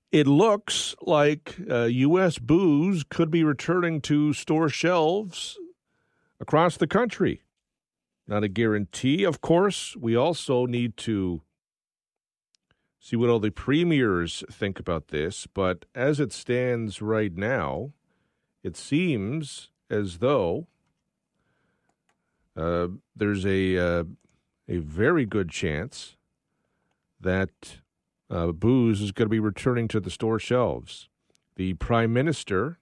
it looks like U.S. booze could be returning to store shelves across the country. Not a guarantee, of course. We also need to see what all the premiers think about this. But as it stands right now, it seems as though there's a very good chance that booze is going to be returning to the store shelves. The Prime Minister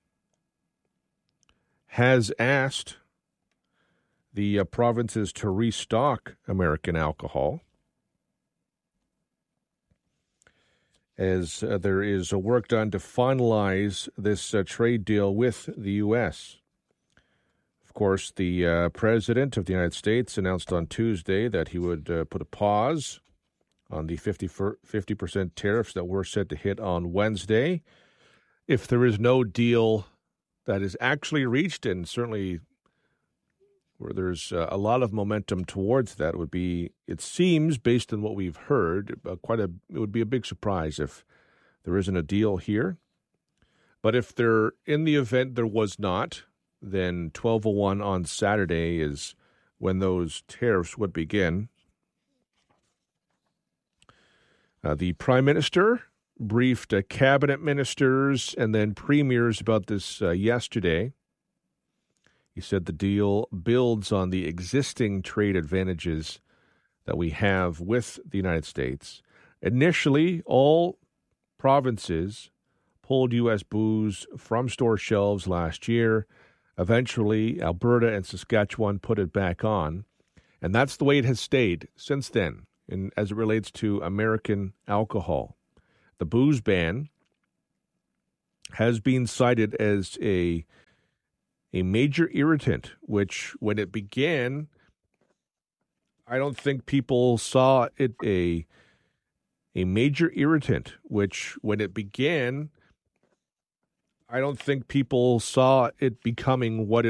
has asked the provinces to restock American alcohol, as there is a work done to finalize this trade deal with the U.S. Of course, the President of the United States announced on Tuesday that he would put a pause on the 50% tariffs that were set to hit on Wednesday. If there is no deal that is actually reached, and certainly where there's a lot of momentum towards that, would be, it seems, based on what we've heard, it would be a big surprise if there isn't a deal here. But if there, in the event there was not, then 12:01 on Saturday is when those tariffs would begin. The Prime Minister briefed cabinet ministers and then premiers about this yesterday. He said the deal builds on the existing trade advantages that we have with the United States. Initially, all provinces pulled U.S. booze from store shelves last year. Eventually, Alberta and Saskatchewan put it back on. And that's the way it has stayed since then, as it relates to American alcohol. The booze ban has been cited as a major irritant, which when it began, I don't think people saw it a major irritant, which when it began, I don't think people saw it becoming what it